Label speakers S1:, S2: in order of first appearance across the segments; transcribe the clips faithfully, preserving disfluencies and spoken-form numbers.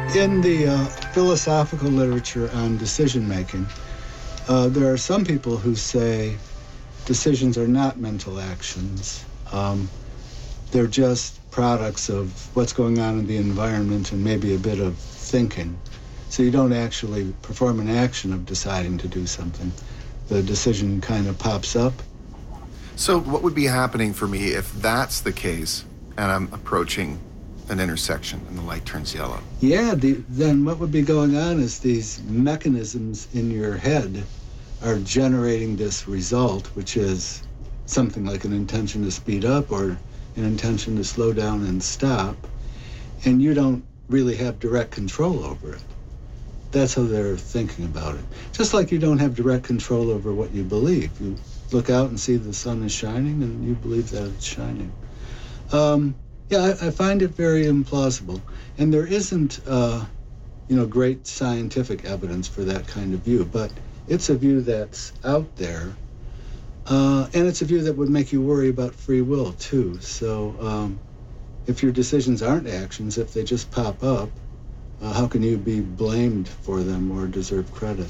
S1: In the uh, philosophical literature on decision-making, uh, there are some people who say decisions are not mental actions. Um, they're just products of what's going on in the environment and maybe a bit of thinking. So you don't actually perform an action of deciding to do something. The decision kind of pops up.
S2: So what would be happening for me if that's the case and I'm approaching an intersection and the light turns yellow?
S1: Yeah, the, then what would be going on is these mechanisms in your head are generating this result, which is something like an intention to speed up or an intention to slow down and stop, and you don't really have direct control over it. That's how they're thinking about it. Just like you don't have direct control over what you believe. You look out and see the sun is shining, and you believe that it's shining. Um, yeah, I, I find it very implausible. And there isn't, uh, you know, great scientific evidence for that kind of view, but it's a view that's out there. Uh, and it's a view that would make you worry about free will, too. So um, if your decisions aren't actions, if they just pop up, uh, how can you be blamed for them or deserve credit?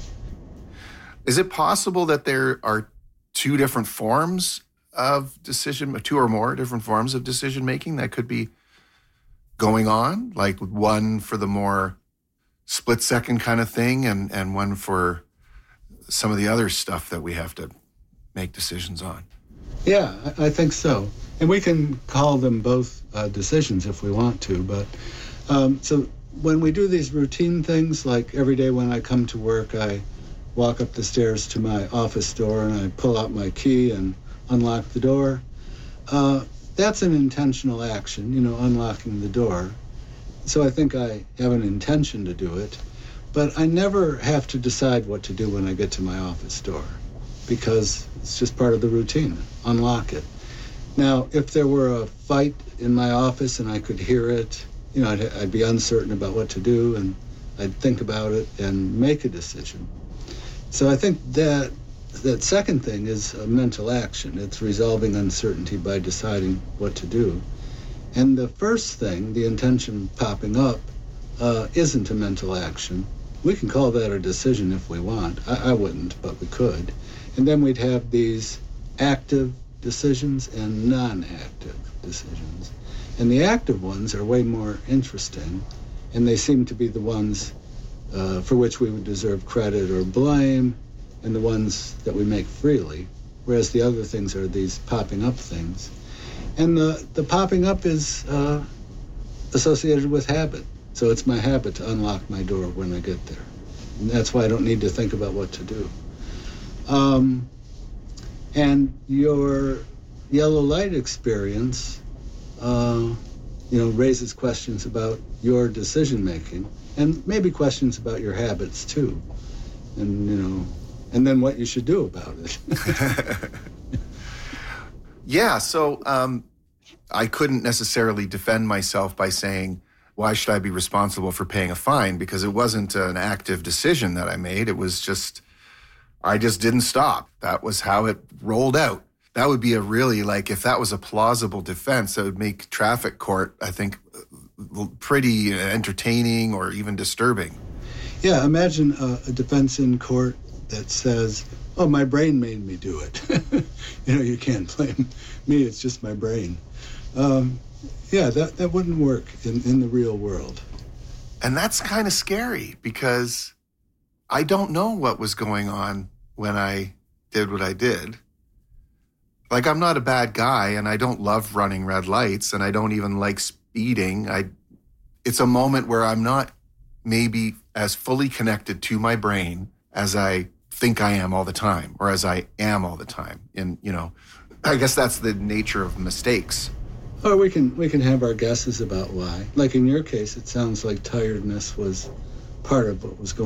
S2: Is it possible that there are two different forms of decision, two or more different forms of decision-making that could be going on? Like one for the more split-second kind of thing and, and one for some of the other stuff that we have to make decisions on?
S1: Yeah, I, I think so. And we can call them both uh, decisions if we want to. But um, so when we do these routine things, like every day when I come to work, I walk up the stairs to my office door and I pull out my key and unlock the door. Uh, that's an intentional action, you know, unlocking the door. So I think I have an intention to do it. But I never have to decide what to do when I get to my office door because it's just part of the routine. Unlock it. Now, if there were a fight in my office and I could hear it, you know, I'd, I'd be uncertain about what to do and I'd think about it and make a decision. So I think that that second thing is a mental action. It's resolving uncertainty by deciding what to do. And the first thing, the intention popping up, uh, isn't a mental action. We can call that a decision if we want. I, I wouldn't, but we could. And then we'd have these active decisions and non-active decisions. And the active ones are way more interesting, and they seem to be the ones uh, for which we would deserve credit or blame, and the ones that we make freely, whereas the other things are these popping up things. And the, the popping up is uh, associated with habit. So it's my habit to unlock my door when I get there. And that's why I don't need to think about what to do. Um, and your yellow light experience, uh, you know, raises questions about your decision-making and maybe questions about your habits, too. And, you know, and then what you should do about it.
S2: Yeah, so um, I couldn't necessarily defend myself by saying, why should I be responsible for paying a fine? Because it wasn't an active decision that I made. It was just, I just didn't stop. That was how it rolled out. That would be a really, like, if that was a plausible defense, that would make traffic court, I think, pretty entertaining or even disturbing.
S1: Yeah, imagine a, a defense in court that says, oh, my brain made me do it. You know, you can't blame me, it's just my brain. Um, yeah, that, that wouldn't work in, in the real world.
S2: And that's kind of scary because I don't know what was going on when I did what I did. Like, I'm not a bad guy and I don't love running red lights and I don't even like speeding. I, it's a moment where I'm not maybe as fully connected to my brain as I think I am all the time, or as I am all the time. And, you know, I guess that's the nature of mistakes.
S1: Or we can we can have our guesses about why. Like in your case, it sounds like tiredness was part of what was going on.